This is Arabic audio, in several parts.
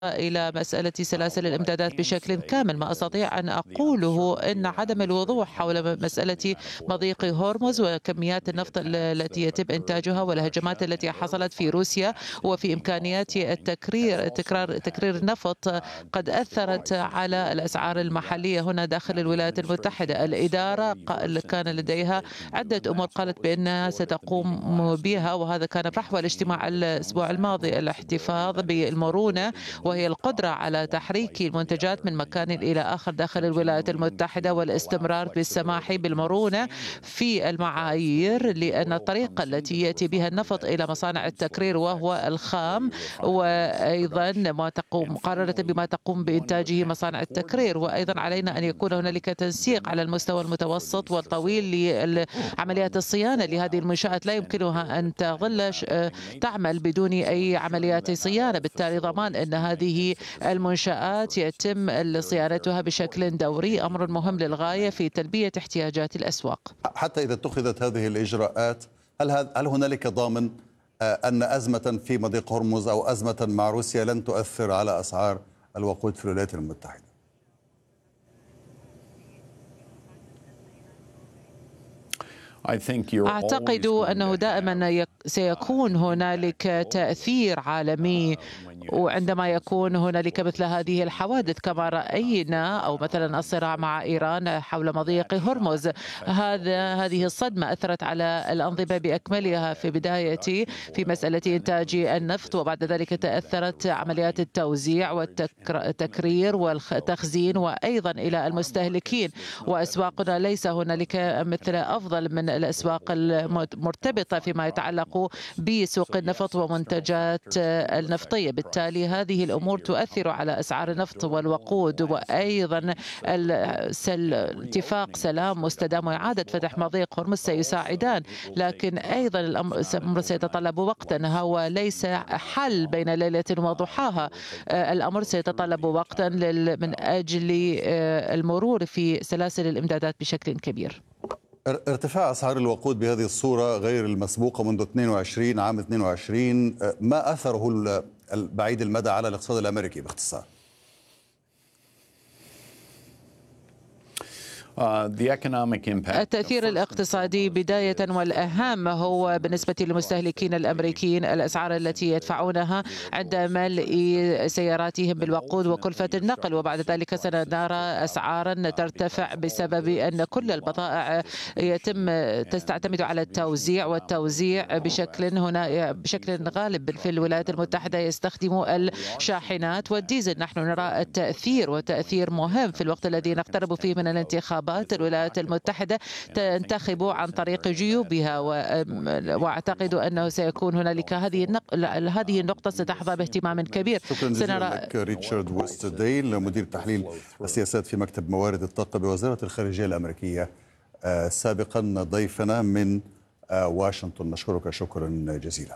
إلى مسألة سلاسل الإمدادات بشكل كامل. ما أستطيع أن أقوله أن عدم الوضوح حول مسألة مضيق هرمز وكميات النفط التي يتم إنتاجها والهجمات التي حصلت في روسيا وفي إمكانيات تكرير النفط قد أثرت على الأسعار المحلية هنا داخل الولايات المتحدة. الإدارة كان لديها عدة أمور قالت بأنها ستقوم بها، وهذا كان فحوى الاجتماع الأسبوع الماضي: الاحتفاظ بالمرونة، وهي القدرة على تحريك المنتجات من مكان إلى آخر داخل الولايات المتحدة، والاستمرار بالسماح بالمرونة في المعايير، لأن الطريقة التي يأتي بها النفط إلى مصانع التكرير وهو الخام، وأيضا مقارنة بما تقوم بإنتاجه مصانع التكرير. وأيضا علينا أن يكون هنالك تنسيق على المستوى المتوسط والطويل لعمليات الصيانة لهذه المنشآت. لا يمكنها أن تظل تعمل بدون أي عمليات صيانة، بالتالي ضمان أن هذه المنشآت يتم صيانتها بشكل دوري أمر مهم للغاية في تلبية احتياجات الأسواق. حتى إذا اتخذت هذه الإجراءات، هل هنالك ضامن أن أزمة في مضيق هرمز أو أزمة مع روسيا لن تؤثر على أسعار الوقود في الولايات المتحدة؟ أعتقد أنه دائما سيكون هنالك تأثير عالمي وعندما يكون هنالك مثل هذه الحوادث كما رأينا، أو مثلا الصراع مع إيران حول مضيق هرمز. هذه الصدمة أثرت على الأنظمة بأكملها في بداية في مسألة إنتاج النفط، وبعد ذلك تأثرت عمليات التوزيع والتكرير والتخزين وأيضا إلى المستهلكين. وأسواقنا ليس هنالك مثل أفضل من الأسواق المرتبطة فيما يتعلق بسوق النفط ومنتجات النفطية. بالتالي هذه الأمور تؤثر على أسعار النفط والوقود، وأيضا اتفاق سلام مستدام وإعادة فتح مضيق هرمز سيساعدان، لكن أيضا الأمر سيتطلب وقتا. هو ليس حل بين ليلة وضحاها، الأمر سيتطلب وقتا من أجل المرور في سلاسل الإمدادات بشكل كبير. ارتفاع أسعار الوقود بهذه الصورة غير المسبوقة منذ 22 عام 22، ما أثره البعيد المدى على الاقتصاد الأمريكي باختصار؟ التأثير الاقتصادي بداية والأهم هو بالنسبة للمستهلكين الأمريكيين الأسعار التي يدفعونها عند ملء سياراتهم بالوقود وكلفة النقل، وبعد ذلك سنرى أسعارا ترتفع بسبب أن كل البضائع تعتمد على التوزيع، والتوزيع بشكل غالب في الولايات المتحدة يستخدم الشاحنات والديزل. نحن نرى التأثير، وتأثير مهم في الوقت الذي نقترب فيه من الانتخابات. الولايات المتحدة تنتخب عن طريق جيوبها، واعتقد انه سيكون هنالك هذه النقطة ستحظى باهتمام كبير. شكرا جزيلا لك ريتشارد ويستديل، مدير تحليل السياسات في مكتب موارد الطاقة بوزارة الخارجية الأمريكية، سابقا ضيفنا من واشنطن. نشكرك شكرا جزيلا.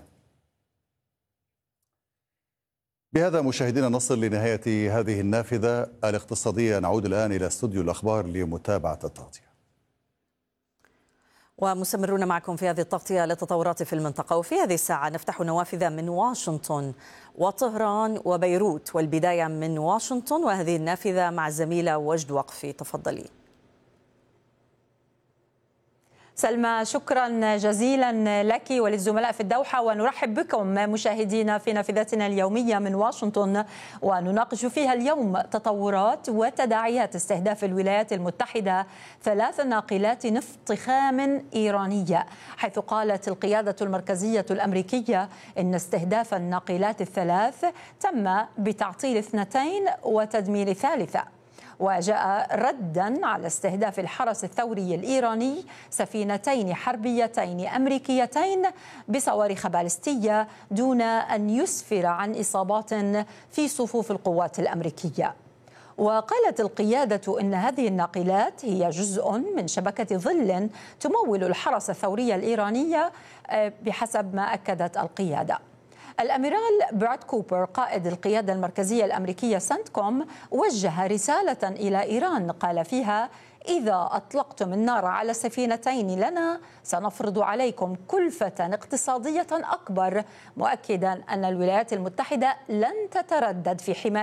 بهذا مشاهدينا نصل لنهاية هذه النافذة الاقتصادية. نعود الآن إلى استوديو الأخبار لمتابعة التغطية. ومستمرون معكم في هذه التغطية للتطورات في المنطقة، وفي هذه الساعة نفتح نوافذ من واشنطن وطهران وبيروت، والبداية من واشنطن، وهذه النافذة مع الزميلة وجد وقفي. تفضلي سلمى. شكرا جزيلا لك وللزملاء في الدوحة، ونرحب بكم مشاهدينا في نافذتنا اليومية من واشنطن، ونناقش فيها اليوم تطورات وتداعيات استهداف الولايات المتحدة 3 ناقلات نفط خام إيرانية، حيث قالت القيادة المركزية الأمريكية إن استهداف الناقلات ال3 تم بتعطيل 2 وتدمير 3، وجاء ردا على استهداف الحرس الثوري الإيراني 2 حربيتين أمريكيتين بصواريخ باليستية دون أن يسفر عن إصابات في صفوف القوات الأمريكية. وقالت القيادة إن هذه الناقلات هي جزء من شبكة ظل تمول الحرس الثوري الإيراني بحسب ما أكدت القيادة. الأميرال براد كوبر قائد القيادة المركزية الأمريكية سنتكوم وجه رسالة إلى إيران قال فيها: إذا أطلقتم النار على سفينتين لنا سنفرض عليكم كلفة اقتصادية أكبر، مؤكدا أن الولايات المتحدة لن تتردد في حماية